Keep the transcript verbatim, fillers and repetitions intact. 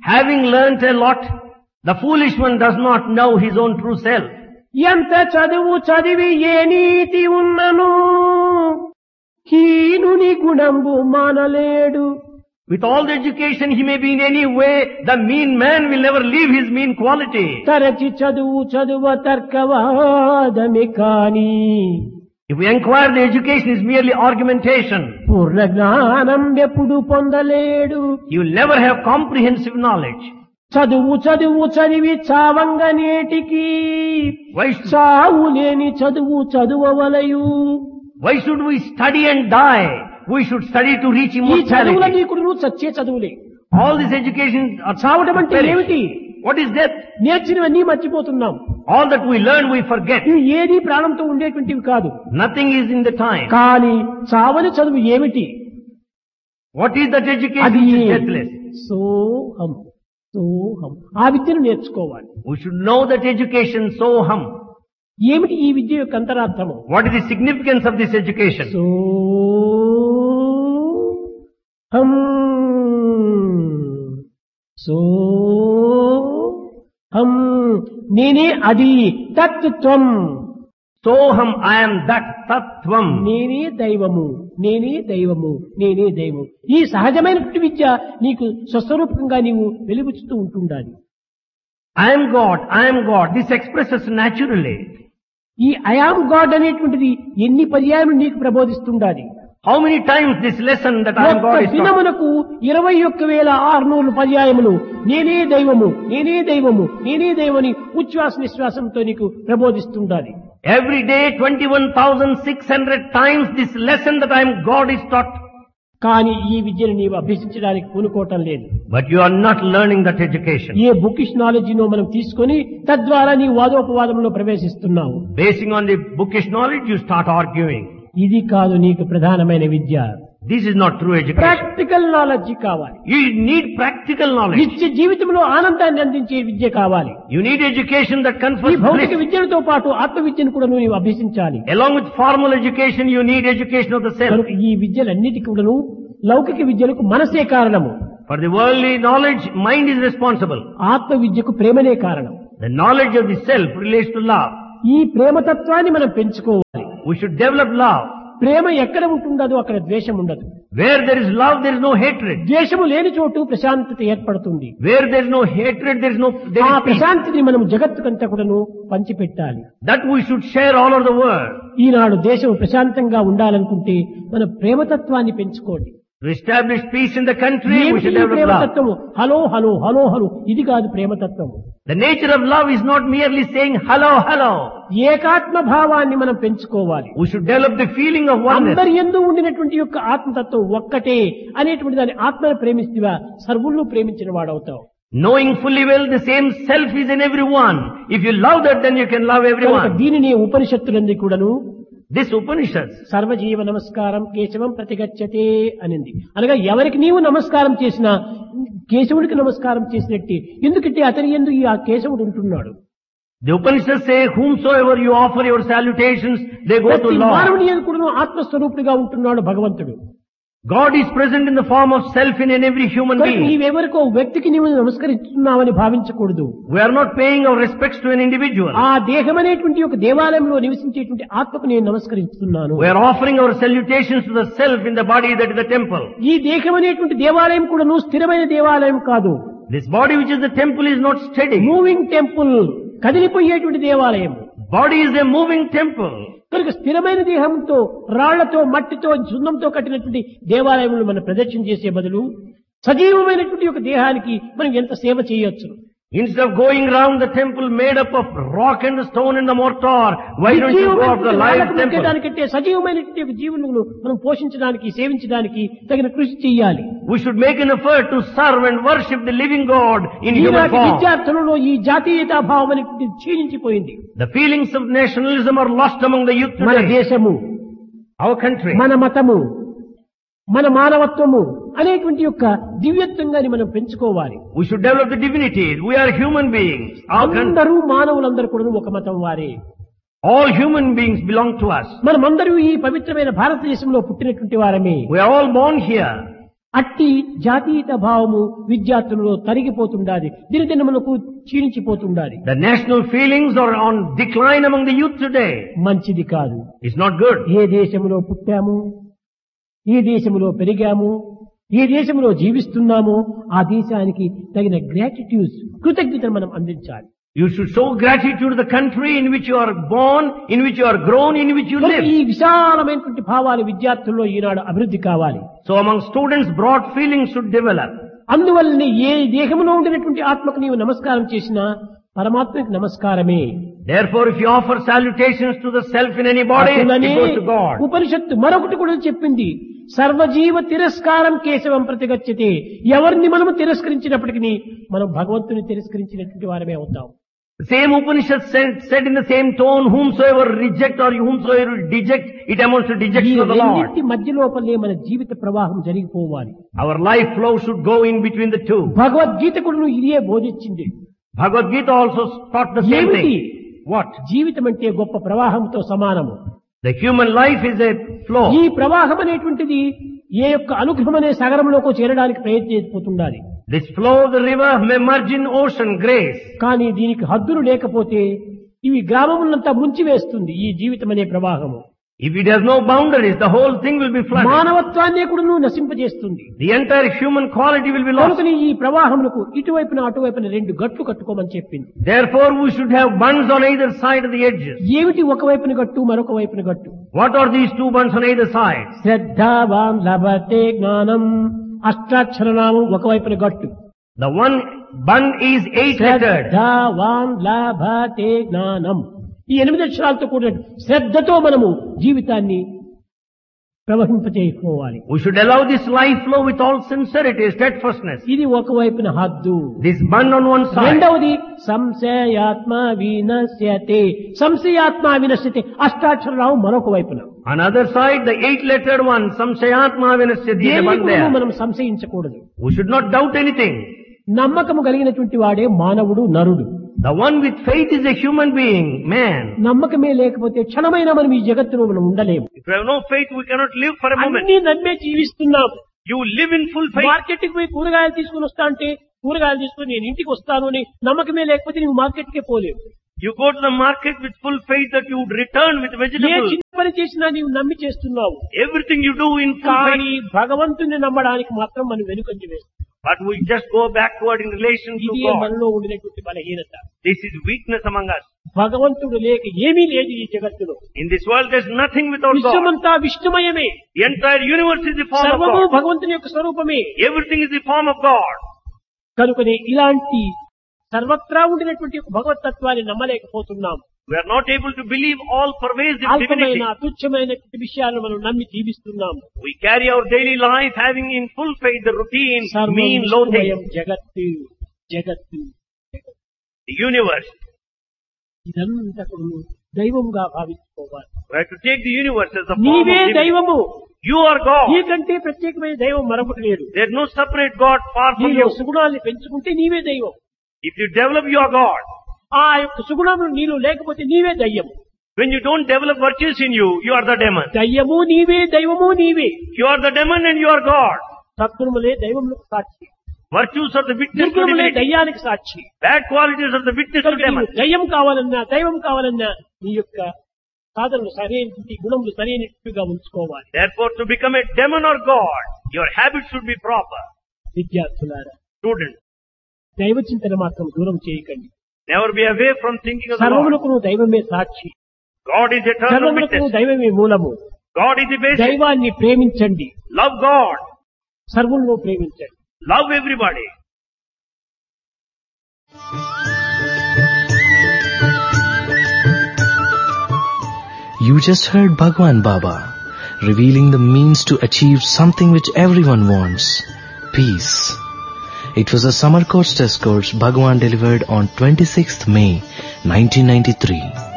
Having learnt a lot, the foolish one does not know his own true self. ఎంత చదువు చదివి ఏ నీతి ఉన్నను హీనుని గుణంబు మానలేడు. With all the education he may be in any way, the mean man will never leave his mean quality. తరచి చదువు చదువ తర్కవాదమే కాని If we inquire, the education is merely argumentation. పూర్ణ జ్ఞానం ఎప్పుడు పొందలేడు. You will never have comprehensive knowledge. చదువు చదువు చదివి చావంగ నేటికి Why should, చావు లేని చదువు చదువవలయు. why should we study and die? We should study to reach ఈ చదువుల immortality. నీకుడు నువ్వు చచ్చే చదువులే. All this education are చావడం అంటే perish. ఏమిటి? What is death? నేర్చినవన్నీ మర్చిపోతున్నాం. All that we learn we forget. ఇవి ఏది ప్రాణంతో ఉండేటువంటివి కాదు. Nothing is in the time. కానీ చావని చదువు ఏమిటి? What is that education అది which is deathless? సోహం సోహం. ఆ విద్యను నేర్చుకోవాలి. We should know that education, soham. ఏమిటి ఈ విద్య యొక్క అంతరార్థము? What is the significance of this education? సోహం సోహం. నేనే అది తత్వం. Soham, I am that tattvam. నేనే దైవము నేనే దైవము నేనే దైవము. ఈ సహజమైనటువంటి విద్య నీకు స్వస్వరూపంగా నీవు వెలుగుచుతూ ఉంటుండాలి. I am God, I am God. This expresses naturally. ఈ ఐఆమ్ గాడ్ అనేటువంటిది ఎన్ని పర్యాయములు నీకు ప్రబోధిస్తుండాలి. How many times this lesson that I am ఒక్క God is taught? దినమునకు ఇరవై ఒక్క వేల ఆరునూరు పర్యాయములు నేనే దైవము నేనే దైవము నేనే దైవని ఉచ్ఛ్వాస నిశ్వాసంతో నీకు ప్రబోధిస్తుండాలి. Every day twenty-one thousand six hundred times this lesson that I am God is taught. కానీ ఈ విద్యను నీవు అభ్యసించడానికి పూనుకోవటం లేదు. But you are not learning that education. A bookish నాలెడ్జినో మనం తీసుకొని తద్వారా నీ వాదోపవాదంలో ప్రవేశిస్తున్నావు. Basing on the bookish knowledge, you start arguing. ఇది కాదు నీకు ప్రధానమైన విద్య. This is not true education. Practical knowledge కావాలి. You need practical knowledge. నిత్య జీవితంలో ఆనందాన్ని అందించే విద్య కావాలి. You need education that ఈ confers భౌతిక bliss. విద్యతో పాటు ఆత్మ విద్యను కూడా నువ్వు అభ్యసించాలి. Along with formal education, you need education of the self. కనుక ఈ విద్యలన్నిటికీ కూడాను లౌకిక విద్యలకు మనసే కారణము. For the worldly knowledge, mind is responsible. ఆత్మ విద్యకు ప్రేమనే కారణం. The knowledge of the self relates to love. ఈ ప్రేమతత్వాన్ని మనం పెంచుకోవాలి. We should develop love. ప్రేమ ఎక్కడ ఉంటుండదో అక్కడ ద్వేషం ఉండదు. Where there is love, there is no hatred. ద్వేషము లేని చోటు ప్రశాంతత ఏర్పడుతుంది. Where there is no hatred, there is no there ఆ is peace. ప్రశాంతిని మనం జగత్తుకంతా కూడాను పంచిపెట్టాలి. That we should share all over the world. ఈనాడు దేశం ప్రశాంతంగా ఉండాలనుకుంటే మన ప్రేమతత్వాన్ని పెంచుకోండి. To establish peace in the country, we ఏమిటి should ఈ develop love. ప్రేమతత్వము? Hello hello hello hello ఇది కాదు ప్రేమతత్వము. The nature of love is not merely saying hello, hello. ఏకాత్మ భావాన్ని మనం పెంచుకోవాలి. We should develop the feeling of oneness. అందరి యందు ఉండినటువంటి యొక్క ఆత్మతత్వం ఒక్కటే అనేటువంటి దాని ఆత్మను ప్రేమిస్తేవా సర్వులను ప్రేమించిన వాడవుతావు. Knowing fully well the same self is in everyone. If you love that, then you can love కనుక everyone. దీనిని ఉపనిషత్తులంది కూడాను This Upanishads, సర్వజీవ నమస్కారం కేశవం ప్రతిగచ్చతే అనింది. అనగా ఎవరికి నీవు నమస్కారం చేసినా కేశవుడికి నమస్కారం చేసినట్టే. ఎందుకంటే అతని యందు ఈ ఆ కేశవుడు ఉంటున్నాడు. the Upanishads say, whomsoever you offer your salutations, they go to ప్రతి Lord. మానవుని యందు కూడాను ఆత్మస్వరూపుడిగా ఉంటున్నాడు భగవంతుడు. God is present in the form of self in every human కనుక being. నీవెవరికో వ్యక్తికి నీవు నమస్కరిస్తున్నావని భావించకూడదు. We are not paying our respects to an individual. ఆ దేహం అనేటువంటి ఒక దేవాలయంలో నివసించేటువంటి ఆత్మకు నేను నమస్కరిస్తున్నాను. We are offering our salutations to the self in the body that is the temple. ఈ దేహం అనేటువంటి దేవాలయం కూడా నువ్వు స్థిరమైన దేవాలయం కాదు. This body which is the temple is not steady. Moving temple, కదిలిపోయేటువంటి దేవాలయం. Body is a moving temple. కనుక స్థిరమైన దేహంతో రాళ్లతో మట్టితో సున్నంతో కట్టినటువంటి దేవాలయములు మనం ప్రదక్షిణ చేసే బదులు సజీవమైనటువంటి ఒక దేహానికి మనం ఎంత సేవ చేయొచ్చు. Instead of going round the temple made up of rock and stone and the mortar, why don't you go up the live temple? దానికంటే సజీవమైనటువంటి ఒక జీవులను మనం పోషించడానికి సేవించడానికి తగిన కృషి చేయాలి. We should make an effort to serve and worship the living God in human ఈనాటి form. విద్యార్థులలో ఈ జాతీయతా భావం అనేది క్షీణించిపోయింది. The feelings of nationalism are lost among the youth మన today. దేశము, Our country, మన మతము, మన మానవత్వము అనేటువంటి యొక్క దివ్యత్వంగాని మనం పెంచుకోవాలి. we should develop the divinities. We are human beings. Our country, అందరూ మానవులందరూ కూడా ఒక మతం వారే. all human beings belong to us. మనమందరూ ఈ పవిత్రమైన భారతదేశంలో పుట్టినటువంటి వారమే. We are all born here. అట్టి జాతీయత భావము విద్యార్థులలో తరిగిపోతుండాలి, దినదినములకు క్షీణించిపోతుండాలి. The national feelings are on decline among the youth today. మంచిది కాదు. It's not good. ఏ దేశంలో పుట్టాము, ఏ దేశంలో పెరిగాము, ఏ దేశంలో జీవిస్తున్నామో ఆ దేశానికి తగిన గ్రాటిట్యూడ్, కృతజ్ఞతను మనం అందించాలి. You should show gratitude to the country in which you are born, in which you are grown, in which you live. ఈ విశాలమైనటువంటి భావాలు విద్యార్థుల్లో ఈనాడు అభివృద్ధి కావాలి. So among students, broad feelings should develop. అందువల్లనే ఏ దేహంలో ఉండినటువంటి ఆత్మకు నీవు నమస్కారం చేసినా పరమాత్మకి నమస్కారమే. Therefore, if you offer salutations to the self in any body, it goes to God. ఉపనిషత్తు మరొకటి కూడా చెప్పింది, సర్వజీవ తిరస్కారం కేశవం ప్రతిగచ్చతే. ఎవరిని మనము తిరస్కరించినప్పటికీ మనం భగవంతుని తిరస్కరించినటువంటి వారమే అవుతాం. The same Upanishad said, said in the same tone, whomsoever reject or whomsoever deject, it amounts to dejection of the Lord. రెండింటి మధ్య లోపలే మన జీవిత ప్రవాహం జరిగిపోవాలి. Our life flow should go in between the two. Bhagavad Gita కూడా ఇదే బోధించింది. Bhagavad Gita also taught the same thing. What? జీవితం అంటే గొప్ప ప్రవాహంతో సమానము. The human life is a flow. ఈ ప్రవాహం అనేటువంటిది ఏ యొక్క అనుగ్రహం అనే సాగరంలోకి చేరడానికి ప్రయత్నించిపోతుండాలి. This flow of the river may merge in ocean grace. కానీ దీనికి హద్దులు లేకపోతే ఇవి గ్రామములంతా ముంచివేస్తుంది ఈ జీవితం అనే ప్రవాహము. If it has no boundaries, the whole thing will be flooded. మానవత్వాన్ని కూడా నశింపజేస్తుంది. The entire human quality will be lost. కనుక ఈ ప్రవాహమునకు ఇటువైపున అటువైపున రెండు గట్లు కట్టుకోమని చెప్పింది. Therefore, we should have bunds on either side of the edges. ఏమిటి ఒకవైపున గట్టు మరొక వైపున గట్టు? What are these two bunds on either side? శ్రద్ధావాన్ లభతే జ్ఞానం, అష్టాక్షరనామం ఒకవైపున గట్టు. The one bund is eight-lettered. శ్రద్ధావాన్ లభతే జ్ఞానం. ఈ ఎనిమిది అక్షరాలతో కూడిన శ్రద్ధతో మనము జీవితాన్ని ప్రవహింపచేసుకోవాలి. We should allow this life flow with all sincerity, steadfastness. ఇది ఒకవైపున హద్దు. This bund on one side. రెండవది సంశయాత్మ వినశ్యతే. సంశయాత్మ వినశ్యతే అష్టాక్షరరావు మరొక వైపున. Another side, the eight-lettered one, samshayatma vinashyati, the bund there. మనం సంశయించకూడదు. We should not doubt anything. నమ్మకము కలిగినటువంటి వాడే మానవుడు, నరుడు. The one with faith is a human being, man. నమ్మకమే లేకపోతే క్షణమైనా మనం ఈ జగత్తులో మనం ఉండలేము. If we have no faith, we cannot live for a moment. అన్ని నమ్మే జీవిస్తున్నాం. You live in full faith. Market కి పోయి కూరగాయలు తీసుకుని వస్తా అంటే కూరగాయలు తీసుకుని నేను ఇంటికి వస్తాను అని నమ్మకమే లేకపోతే నువ్వు market K పోలేవు. You go to the market with full faith that you would return with A vegetables. చిన్న పని చేసినా నీవు నమ్మి చేస్తున్నావు. Everything you do in full కానీ faith. భగవంతుని నమ్మడానికి మాత్రం మనం వెనుకంజ వేస్తాం. But we just go backward in relation to ఇది God. మనలో ఉండినటువంటి బలహీనత. This is weakness among us. భగవంతుడు లేక ఏమీ లేదు ఈ జగత్తులో. In this world there's nothing without God. విశ్వమంతా విష్ణుమయమే. The entire universe is the form of సర్వము God. భగవంతుని యొక్క స్వరూపమే. Everything is the form of God. కనుకనే ఇలాంటి సర్వత్రా ఉండినటువంటి భగవతత్వాన్ని నమ్మలేకపోతున్నాం. We are not able to believe all pervasive అల్పమైన divinity. తుచ్చమైనటువంటి విషయాలను మనం నమ్మి జీవిస్తున్నాము. We carry our daily life having in full faith the routine, సర్వం mean, low విష్ణుమయం things. జగత్తు జగత్తు The universe. ఇదంతా కూడా దైవంగా భావించుకోవాలి. We have to take the universe as the form of నీవే divinity. దైవము. You are God. నీకంటే ప్రత్యేకమైన దైవం మరొకటి లేదు. There is no separate God far from నీలో you. సుగుణాన్ని పెంచుకుంటే నీవే దైవం. If you develop, you are God. ఆ యొక్క సుగుణములు నీలో లేకపోతే నీవే దయ్యం. When you don't develop virtues in you, you are the demon. దయ్యము నీవే, దైవము నీవే. You are the demon and you are God. సద్గుణములే దైవములకు Sakshi. Virtues are the witness to దుర్గుణములే divinity. దయ్యానికి Sakshi. Bad qualities are the witness to కనుక demon. నీవు దయ్యం కావాలన్నా దైవం కావాలన్నా నీ యొక్క సాధనలు సరైనటువంటి గుణములు సరైనట్టుగా ఉంచుకోవాలి. Therefore, to become a demon or God, your habits should be proper. విద్యార్థులారా, Students, దైవ చింతన మాత్రం దూరం చేయకండి. never be away from thinking of the Lord. సర్వములకు నువ్వు దైవమే సాక్షి. God is eternal సర్వములకు witness. నువ్వు దైవమే మూలము. God is the basic. దైవాన్ని ప్రేమించండి. Love God. సర్వులను ప్రేమించండి. Love everybody. You just heard Bhagwan Baba, revealing the means to achieve something which everyone wants, peace. It was a summer course test course Bhagwan delivered on twenty-sixth May nineteen ninety-three.